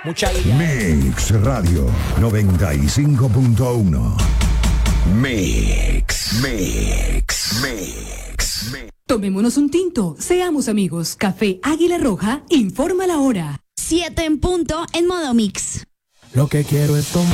Mucha guilla. Mix Radio 95.1. Mix. Tomémonos un tinto, seamos amigos. Café Águila Roja informa la hora. 7 en punto en modo mix. Lo que quiero es tomar.